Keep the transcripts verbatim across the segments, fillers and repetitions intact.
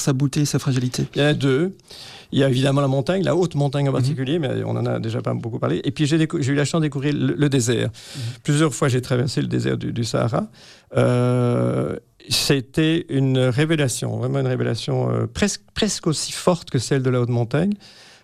sa beauté et sa fragilité? Il y en a deux. Il y a évidemment la montagne, la haute montagne en particulier, mmh. mais on en a déjà pas beaucoup parlé. Et puis j'ai, décou- j'ai eu la chance de découvrir le, le désert. Mmh. Plusieurs fois, j'ai traversé le désert du, du Sahara. Euh, c'était une révélation, vraiment une révélation euh, presque, presque aussi forte que celle de la haute montagne.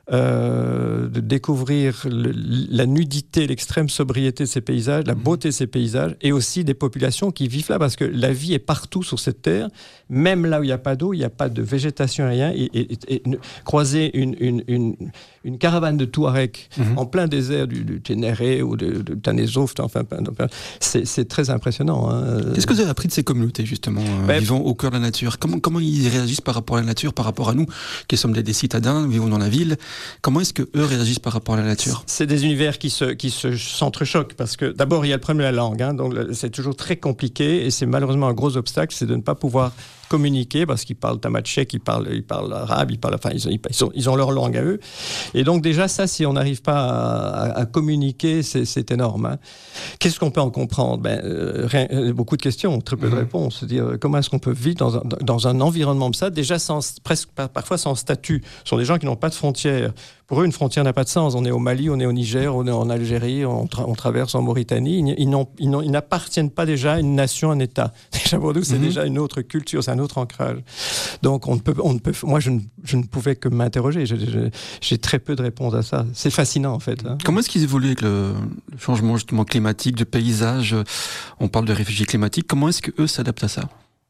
Euh, de découvrir le, la nudité, l'extrême sobriété de ces paysages, la beauté de ces paysages, et aussi des populations qui vivent là, parce que la vie est partout sur cette terre, même là où il n'y a pas d'eau, il n'y a pas de végétation, rien. Et, et, et, et croiser une, une, une, une caravane de Touaregs mm-hmm. en plein désert du, du Ténéré ou de, de Tanézoft, enfin, c'est, c'est très impressionnant. Hein. Qu'est-ce que vous avez appris de ces communautés, justement, euh, ben, vivant au cœur de la nature? Comment, comment ils réagissent par rapport à la nature, par rapport à nous, qui sommes des, des citadins, vivons dans la ville? Comment est-ce qu'eux réagissent par rapport à la nature? C'est des univers qui se, qui se s'entrechoquent, parce que d'abord, il y a le problème de la langue. Hein, donc c'est toujours très compliqué, et c'est malheureusement un gros obstacle, c'est de ne pas pouvoir communiquer, parce qu'ils parlent tamatchek, ils parlent, ils parlent arabe, ils parlent, enfin, ils, ils, sont, ils ont leur langue à eux. Et donc déjà, ça, si on n'arrive pas à, à, à communiquer, c'est, c'est énorme. Hein. Qu'est-ce qu'on peut en comprendre? Ben, euh, rien, euh, beaucoup de questions, très peu de réponses. C'est-à-dire, euh, comment est-ce qu'on peut vivre dans un, dans un environnement comme ça, déjà sans, presque, parfois sans statut? Ce sont des gens qui n'ont pas de frontières. Pour eux, une frontière n'a pas de sens. On est au Mali, on est au Niger, on est en Algérie, on, tra- on traverse en Mauritanie. Ils, ils, n'ont, ils, n'ont, ils n'appartiennent pas déjà à une nation, à un État. Déjà pour nous, c'est mm-hmm. déjà une autre culture, c'est un autre ancrage. Donc, on ne peut, on ne peut, moi, je ne, je ne pouvais que m'interroger. Je, je, j'ai très peu de réponses à ça. C'est fascinant, en fait. Hein. Comment est-ce qu'ils évoluent avec le, le changement justement climatique, de paysage? On parle de réfugiés climatiques. Comment est-ce qu'eux s'adaptent à ça?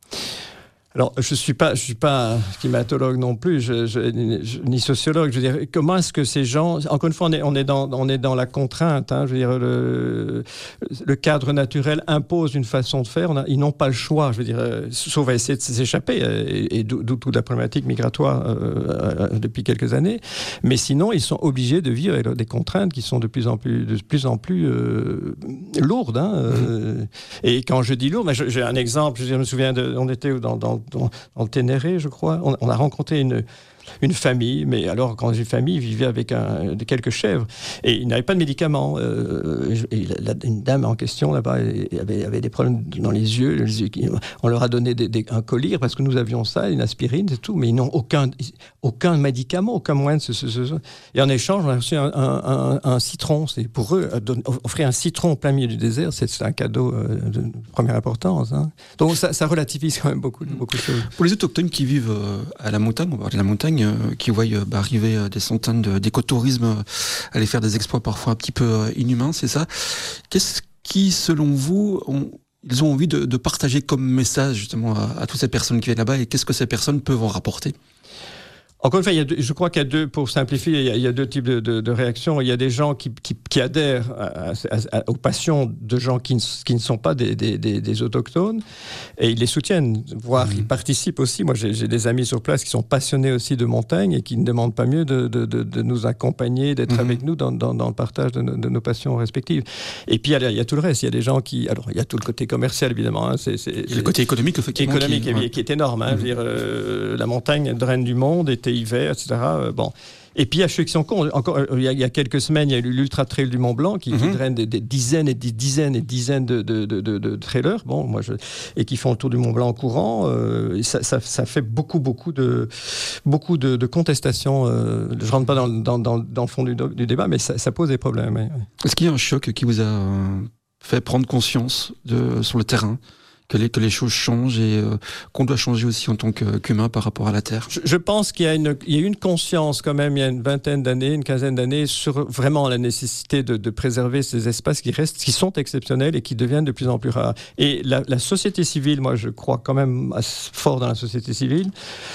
Alors, je suis pas, je suis pas climatologue non plus, je, je, je, ni sociologue. Je veux dire, comment est-ce que ces gens, encore une fois, on est, on est dans, on est dans la contrainte. Hein, je veux dire, le, le cadre naturel impose une façon de faire. On a, ils n'ont pas le choix. Je veux dire, sauf à essayer de s'échapper, et, et d'où, d'où toute la problématique migratoire euh, depuis quelques années. Mais sinon, ils sont obligés de vivre avec des contraintes qui sont de plus en plus, de plus en plus euh, lourdes. Hein, euh, et quand je dis lourd, mais j'ai un exemple. Je, veux dire, je me souviens, de, on était dans, dans Dans, dans le Ténéré, je crois. On, on a rencontré une, une famille, mais alors, quand j'ai une famille, ils vivaient avec un, quelques chèvres, et ils n'avaient pas de médicaments. Euh, et la, une dame en question, là-bas, avait, avait des problèmes dans les yeux. Les yeux qui, on leur a donné des, des, un collyre, parce que nous avions ça, une aspirine, c'est tout, mais ils n'ont aucun, aucun médicament, aucun moyen de se... se, se et en échange, on a reçu un, un, un, un citron. C'est pour eux, donner, offrir un citron au plein milieu du désert, c'est, c'est un cadeau euh, de première importance. Hein. Donc ça, ça relativise quand même beaucoup, beaucoup de choses. Pour les autochtones qui vivent euh, à la montagne, on va parler de la montagne, euh, qui voient euh, bah, arriver euh, des centaines de, d'écotourismes, euh, aller faire des exploits parfois un petit peu euh, inhumains, c'est ça. Qu'est-ce qui, selon vous, ont, ils ont envie de, de partager comme message justement à, à toutes ces personnes qui viennent là-bas, et qu'est-ce que ces personnes peuvent en rapporter? Encore une fois, il y a deux, je crois qu'il y a deux, pour simplifier, il y a, il y a deux types de, de, de réactions. Il y a des gens qui, qui, qui adhèrent à, à, à, aux passions de gens qui ne, qui ne sont pas des, des, des, des autochtones, et ils les soutiennent, voire mmh. ils participent aussi. Moi, j'ai, j'ai des amis sur place qui sont passionnés aussi de montagne et qui ne demandent pas mieux de, de, de, de nous accompagner, d'être mmh. avec nous dans, dans, dans le partage de, de nos passions respectives. Et puis, il y, a, il y a tout le reste. Il y a des gens qui... Alors, il y a tout le côté commercial, évidemment. Hein, c'est, c'est, il y a le côté économique, effectivement. Économique, qui, qui, ouais. qui est énorme. Hein, mmh. je veux dire, euh, la montagne draine du monde, été, hiver, et cetera. Euh, bon. Et puis il y a ceux qui sont cons. Encore, il y a, il y a quelques semaines, il y a eu l'Ultra Trail du Mont Blanc qui, mm-hmm. qui draine des, des dizaines et des dizaines et des dizaines de, de, de, de, de trailers, bon, moi je, et qui font le tour du Mont Blanc en courant. Euh, ça, ça, ça fait beaucoup, beaucoup de, beaucoup de, de contestations. Euh, je ne rentre pas dans, dans, dans, dans le fond du, du débat, mais ça, ça pose des problèmes. Ouais. Est-ce qu'il y a un choc qui vous a fait prendre conscience de, sur le terrain que les, que les choses changent et euh, qu'on doit changer aussi en tant que, qu'humain par rapport à la Terre? Je, je pense qu'il y a, une, il y a une conscience quand même, il y a une vingtaine d'années, une quinzaine d'années, sur vraiment la nécessité de, de préserver ces espaces qui restent, qui sont exceptionnels et qui deviennent de plus en plus rares. Et la, la société civile, moi je crois quand même fort dans la société civile,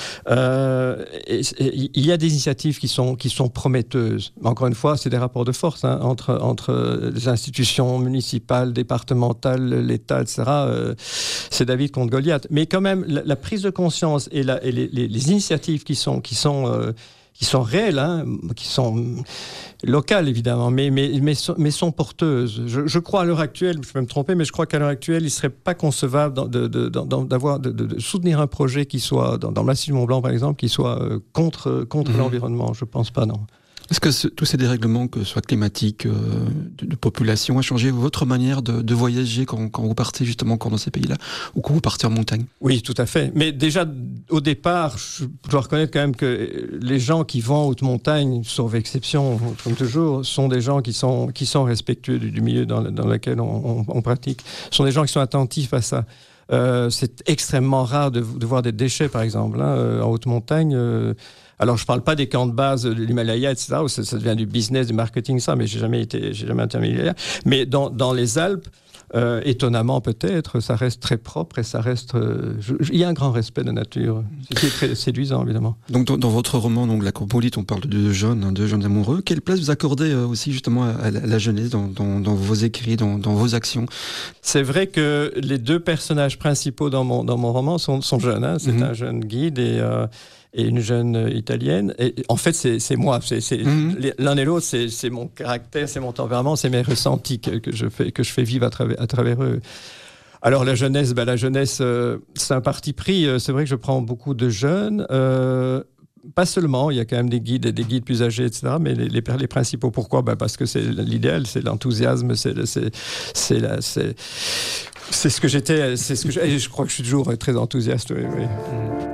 euh, et, et, il y a des initiatives qui sont, qui sont prometteuses. Mais encore une fois, c'est des rapports de force hein, entre, entre les institutions municipales, départementales, l'État, et cetera. Euh, c'est David contre Goliath. Mais quand même, la, la prise de conscience et, la, et les, les, les initiatives qui sont, qui sont, euh, qui sont réelles, hein, qui sont locales évidemment, mais, mais, mais, sont, mais sont porteuses. Je, je crois à l'heure actuelle, je peux me tromper, mais je crois qu'à l'heure actuelle, il ne serait pas concevable de, de, de, d'avoir, de, de, de soutenir un projet qui soit, dans, dans le massif du Mont Blanc par exemple, qui soit euh, contre, contre mmh. l'environnement. Je ne pense pas, non. Est-ce que ce, tous ces dérèglements, que ce soit climatiques, euh, de, de population, a changé votre manière de, de voyager quand, quand vous partez justement encore dans ces pays-là, ou quand vous partez en montagne? Oui, tout à fait. Mais déjà, au départ, je dois reconnaître quand même que les gens qui vont en haute montagne, sauf exception, comme toujours, sont des gens qui sont, qui sont respectueux du, du milieu dans, dans lequel on, on, on pratique. Ce sont des gens qui sont attentifs à ça. Euh, c'est extrêmement rare de, de voir des déchets, par exemple, hein, euh, en haute montagne. Euh, alors, je ne parle pas des camps de base de l'Himalaya, et cetera, où ça, ça devient du business, du marketing, ça, mais je n'ai jamais été, j'ai jamais intermédiaire là. Mais dans, dans les Alpes, euh, étonnamment peut-être, ça reste très propre et ça reste... Euh, je, je, il y a un grand respect de la nature, ce qui est très séduisant, évidemment. Donc, dans, dans votre roman, donc, La Cosmopolite, on parle de deux jeunes, hein, deux jeunes amoureux. Quelle place vous accordez euh, aussi, justement, à la, à la jeunesse, dans, dans, dans vos écrits, dans, dans vos actions? C'est vrai que les deux personnages principaux dans mon, dans mon roman sont, sont jeunes. Hein. C'est mmh. un jeune guide et... Euh, et une jeune italienne. Et en fait, c'est, c'est moi. C'est, c'est, mm-hmm. L'un et l'autre, c'est, c'est mon caractère, c'est mon tempérament, c'est mes ressentis que, que, je, fais, que je fais vivre à travers, à travers eux. Alors, la jeunesse, ben, la jeunesse euh, c'est un parti pris. C'est vrai que je prends beaucoup de jeunes. Euh, pas seulement, il y a quand même des guides et des guides plus âgés, et cetera. Mais les, les, les principaux, pourquoi? Ben, parce que c'est l'idéal, c'est l'enthousiasme, c'est... c'est, c'est, la, c'est C'est ce que j'étais, c'est ce que je, et je crois que je suis toujours très enthousiaste. Oui, oui.